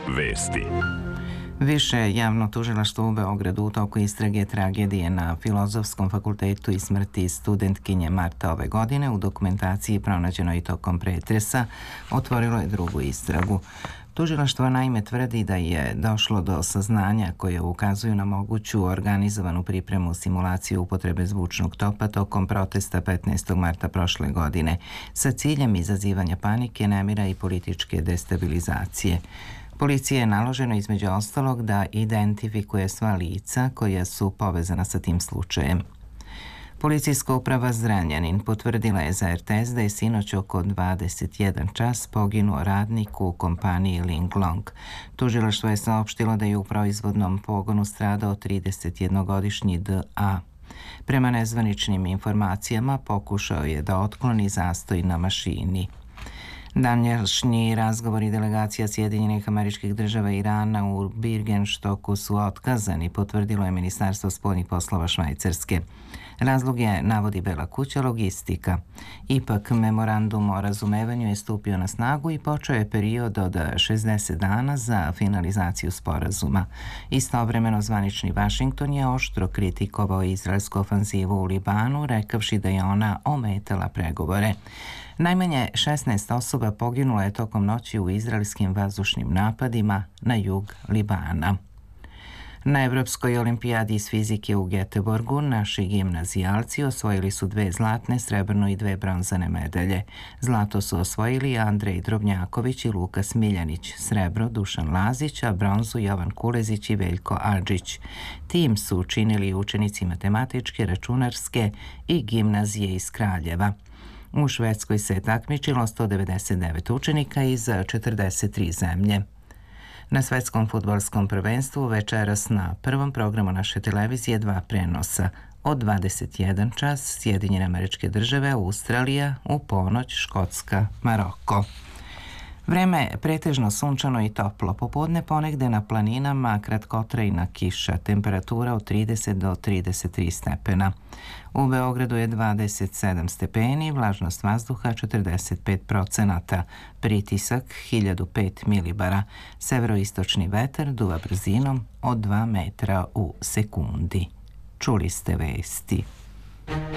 Vesti. Više javno tužilaštvo u Beogradu u toku istrage tragedije na Filozofskom fakultetu i smrti studentkinje marta ove godine u dokumentaciji pronađenoj tokom pretresa otvorilo je drugu istragu. Tužilaštvo naime tvrdi da je došlo do saznanja koje ukazuju na moguću organizovanu pripremu simulaciju upotrebe zvučnog topa tokom protesta 15. marta prošle godine sa ciljem izazivanja panike, nemira i političke destabilizacije. Policiji je naloženo između ostalog da identifikuje sva lica koja su povezana sa tim slučajem. Policijska uprava Zrenjanin potvrdila je za RTS da je sinoć oko 21 čas poginuo radnik u kompaniji Linglong. Tužilaštvo je saopštilo da je u proizvodnom pogonu stradao 31-godišnji D.A. Prema nezvaničnim informacijama pokušao je da otkloni zastoj na mašini. Današnji razgovori delegacija Sjedinjenih Američkih Država i Irana u Birgenstoku su otkazani, potvrdilo je Ministarstvo spoljnih poslova Švajcarske. Razlog je, navodi Bela kuća, logistika. Ipak, memorandum o razumevanju je stupio na snagu i počeo je period od 60 dana za finalizaciju sporazuma. Istovremeno, zvanični Vašington je oštro kritikovao izraelsku ofanzivu u Libanu, rekavši da je ona ometala pregovore. Najmanje 16 osoba poginulo je tokom noći u izraelskim vazdušnim napadima na jug Libana. Na Evropskoj olimpijadi iz fizike u Göteborgu naši gimnazijalci osvojili su 2 zlatne, srebrnu i 2 bronzane medalje. Zlato su osvojili Andrej Drobnjaković i Luka Smiljanić, srebro Dušan Lazić, a bronzu Jovan Kulezić i Veljko Adžić. Tim su činili učenici matematičke, računarske i gimnazije iz Kraljeva. U Švedskoj se takmičilo 199 učenika iz 43 zemlje. Na svetskom fudbalskom prvenstvu večeras na prvom programu naše televizije 2 prenosa. Od 21 čas Sjedinjene Američke Države, Australija, u ponoć Škotska, Maroko. Vreme je pretežno sunčano i toplo. Popodne ponegde na planinama kratkotrajna kiša. Temperatura od 30 do 33 stepena. U Beogradu je 27 stepeni, vlažnost vazduha 45%, pritisak 1005 milibara. Severoistočni vetar duva brzinom od 2 metra u sekundi. Čuli ste vesti.